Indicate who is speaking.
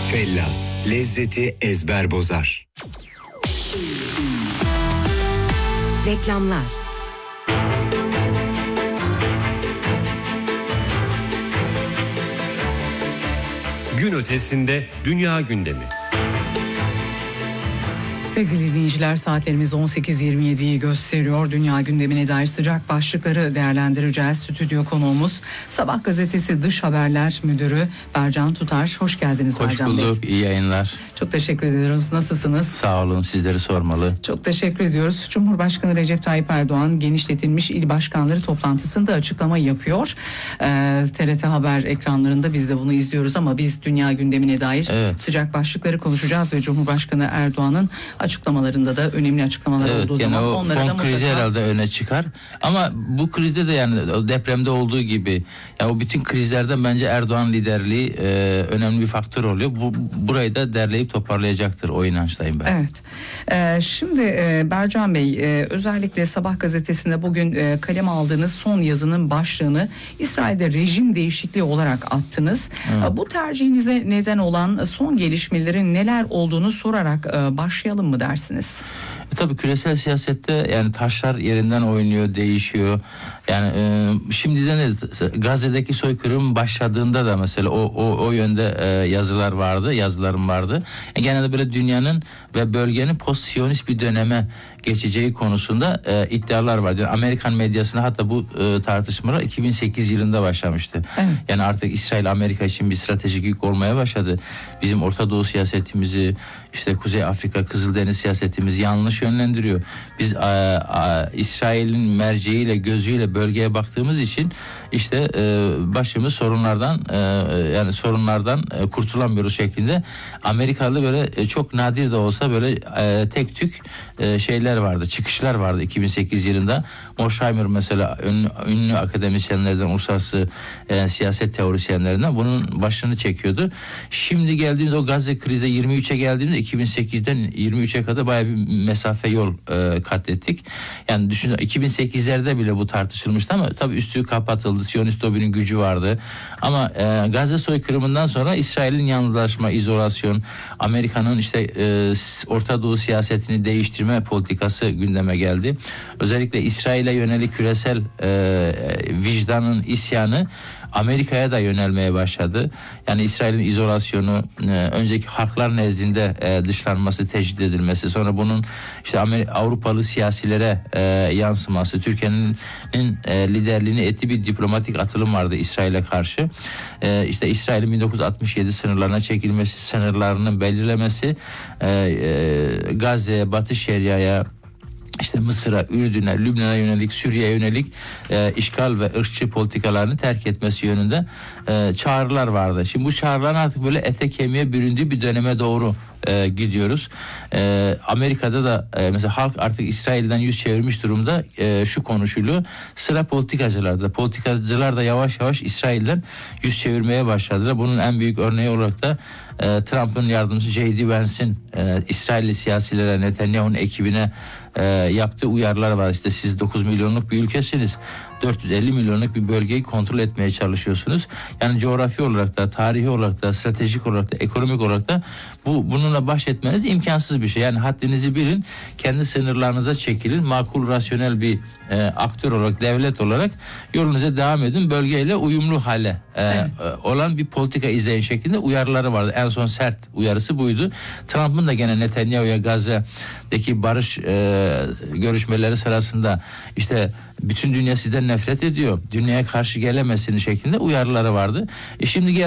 Speaker 1: Fellas, lezzeti ezber bozar.
Speaker 2: Reklamlar.
Speaker 3: Gün ötesinde dünya gündemi.
Speaker 4: Sevgili dinleyiciler, saatlerimiz 18.27'yi gösteriyor. Dünya gündemine dair sıcak başlıkları değerlendireceğiz. Stüdyo konuğumuz Sabah gazetesi Dış Haberler Müdürü Bercan Tutar. Hoş geldiniz Bercan Bey.
Speaker 5: Hoş bulduk, iyi yayınlar.
Speaker 4: Çok teşekkür ediyoruz. Nasılsınız?
Speaker 5: Sağ olun, sizleri sormalı.
Speaker 4: Çok teşekkür ediyoruz. Cumhurbaşkanı Recep Tayyip Erdoğan genişletilmiş il başkanları toplantısında açıklama yapıyor. TRT Haber ekranlarında biz de bunu izliyoruz ama biz dünya gündemine dair sıcak başlıkları konuşacağız ve Cumhurbaşkanı Erdoğan'ın açıklamalarında da önemli açıklamalar olduğu zaman onlara da
Speaker 5: fon krizi herhalde öne çıkar. Ama bu krizde de yani o depremde olduğu gibi yani o bütün krizlerde bence Erdoğan liderliği önemli bir faktör oluyor. Burayı da derleyip toparlayacaktır, o inançtayım ben.
Speaker 4: Evet. Şimdi Bercan Bey, özellikle Sabah gazetesinde bugün kaleme aldığınız son yazının başlığını İsrail'de rejim değişikliği olarak attınız. Bu tercihinize neden olan son gelişmelerin neler olduğunu sorarak başlayalım mı dersiniz?
Speaker 5: Tabii küresel siyasette yani taşlar yerinden oynuyor, değişiyor. Yani şimdiden de Gazze'deki soykırım başladığında da mesela o yönde yazılarım vardı. Genelde böyle dünyanın ve bölgenin post-siyonist bir döneme geçeceği konusunda iddialar vardı. Yani Amerikan medyasında hatta bu tartışmalar 2008 yılında başlamıştı. Evet. Yani artık İsrail Amerika için bir stratejik yük olmaya başladı. Bizim Orta Doğu siyasetimizi, işte Kuzey Afrika, Kızıldeniz siyasetimizi yanlış yönlendiriyor. Biz İsrail'in merceğiyle, gözüyle bölgeye baktığımız için işte başımız sorunlardan kurtulamıyoruz şeklinde Amerikalı böyle çok nadir de olsa böyle tek tük şeyler vardı, çıkışlar vardı 2008 yılında. Mosheimer mesela ünlü akademisyenlerden, uluslararası siyaset teorisyenlerinden bunun başını çekiyordu. Şimdi geldiğimizde o Gazze krizi 23'e geldiğimizde 2008'den 23'e kadar bayağı bir mesafe yol kat ettik. Yani düşünün 2008'lerde bile bu tartışılmıştı ama tabii üstü kapatıldı. Siyonist lobinin gücü vardı. Ama Gazze soykırımından sonra İsrail'in yalnızlaşma, izolasyon, Amerika'nın işte Orta Doğu siyasetini değiştirme politikası gündeme geldi. Özellikle İsrail'e yönelik küresel vicdanın isyanı Amerika'ya da yönelmeye başladı. Yani İsrail'in izolasyonu, önceki halklar nezdinde dışlanması, tecrit edilmesi, sonra bunun işte Avrupalı siyasilere yansıması, Türkiye'nin liderliğini ettiği bir diplomatik atılım vardı İsrail'e karşı. İşte İsrail'in 1967 sınırlarına çekilmesi, sınırlarının belirlemesi, Gazze'ye, Batı Şeria'ya, İşte Mısır'a, Ürdün'e, Lübnan'a yönelik, Suriye'ye yönelik işgal ve ırkçı politikalarını terk etmesi yönünde çağrılar vardı. Şimdi bu çağrıların artık böyle ete kemiğe büründüğü bir döneme doğru gidiyoruz. Amerika'da da mesela halk artık İsrail'den yüz çevirmiş durumda. Şu konuşuluyor. Sıra politikacılarda. Politikacılar da yavaş yavaş İsrail'den yüz çevirmeye başladılar. Bunun en büyük örneği olarak da Trump'ın yardımcısı J.D. Vance'in İsrailli siyasilere, Netanyahu'nun ekibine yaptığı uyarılar var. İşte siz 9 milyonluk bir ülkesiniz. 450 milyonluk bir bölgeyi kontrol etmeye çalışıyorsunuz. Yani coğrafi olarak da, tarihi olarak da, stratejik olarak da, ekonomik olarak da bununla baş etmeniz imkansız bir şey. Yani haddinizi bilin, kendi sınırlarınıza çekilin, makul, rasyonel bir aktör olarak, devlet olarak yolunuza devam edin. Bölgeyle uyumlu hale olan bir politika izleyin şeklinde uyarıları vardı. En son sert uyarısı buydu. Trump'ın da gene Netanyahu'ya Gazze'deki barış görüşmeleri sırasında işte bütün dünya sizden nefret ediyor, dünyaya karşı gelemezsiniz şeklinde uyarıları vardı. Şimdi